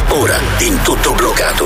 ora in tutto bloccato.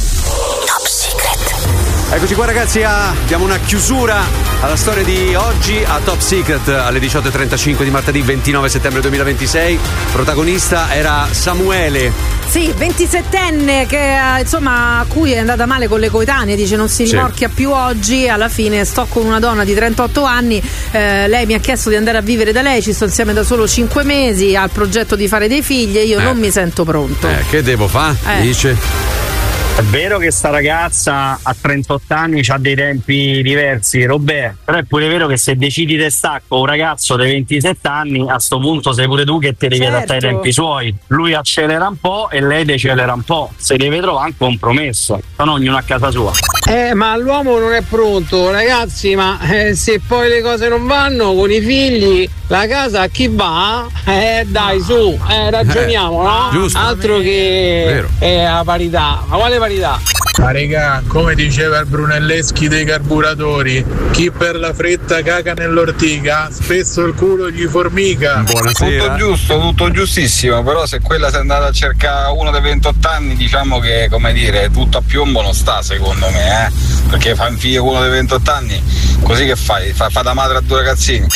Top Secret. Eccoci qua ragazzi, diamo una chiusura alla storia di oggi a Top Secret alle 18.35 di martedì 29 settembre 2026. Protagonista era Samuele. Sì, 27enne che insomma a cui è andata male con le coetanee, dice non si rimorchia più oggi, alla fine sto con una donna di 38 anni, lei mi ha chiesto di andare a vivere da lei, ci sto insieme da solo 5 mesi, ha il progetto di fare dei figli e io non mi sento pronto. Che devo fare? Dice. È vero che sta ragazza a 38 anni ha dei tempi diversi, Robè, però è pure vero che se decidi di stare con un ragazzo dei 27 anni, a sto punto sei pure tu che ti devi adattare ai tempi suoi. Lui accelera un po' e lei decelera un po', si deve trovare un compromesso, non ognuno a casa sua. Ma l'uomo non è pronto, ragazzi, ma se poi le cose non vanno con i figli, la casa a chi va? Dai, su, ragioniamo, no? Giusto. Altro che la parità. Ma quale parità? Ma regà, come diceva il Brunelleschi dei carburatori, chi per la fretta caga nell'ortica, spesso il culo gli formica. Buonasera. Tutto giusto, tutto giustissimo, però se quella si è andata a cercare uno dei 28 anni, diciamo che, come dire, tutto a piombo non sta, secondo me, perché fa un figlio uno dei 28 anni, così che fai? Fa da madre a 2 ragazzini.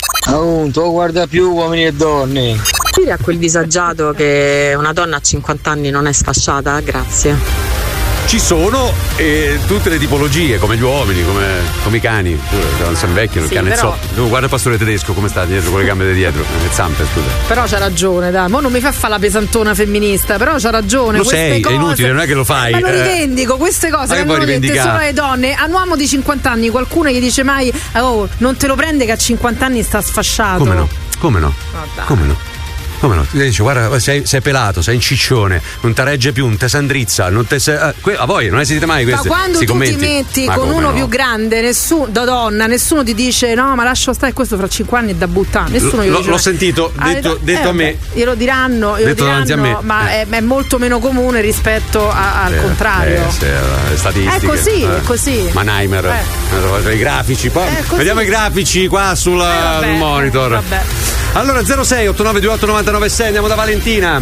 Tu guarda più uomini e donne. Dire a quel disagiato che una donna a 50 anni non è sfasciata, grazie. Ci sono tutte le tipologie, come gli uomini, come i cani, non sono vecchi, il cane zoppo. Guarda il pastore tedesco come sta dietro con le gambe di dietro, le zampe, scusa. Però c'ha ragione, dai, mo non mi fa fare la pesantona femminista, però c'ha ragione. Lo queste sei, cose, è inutile, non è che lo fai. Ma lo rivendico, queste cose che hanno detto solo alle donne. A un uomo di 50 anni qualcuno gli dice mai non te lo prende che a 50 anni sta sfasciato. Come no? Come no? Oh, come no? Come no? Ti dice, guarda, sei pelato, sei in ciccione, non ti regge più, non te sandrizza, non te a voi non ne sentite mai questi? Ma quando tu commenti? ti metti con uno più grande, da donna, nessuno ti dice no, ma lascio stare, questo fra 5 anni è da buttare. Nessuno glielo dice. L'ho sentito, detto a me. Glielo diranno, a me. ma è molto meno comune rispetto al contrario. Statistiche. È così. Mannheimer, i grafici, poi vediamo i grafici qua sul monitor. Vabbè. Allora 06 8928 996, andiamo da Valentina.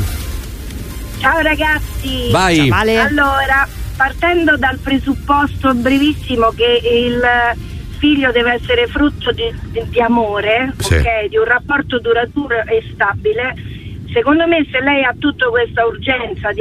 Ciao ragazzi. Vai. Ciao, vale. Allora, partendo dal presupposto brevissimo che il figlio deve essere frutto di amore, ok, di un rapporto duraturo e stabile, secondo me se lei ha tutta questa urgenza di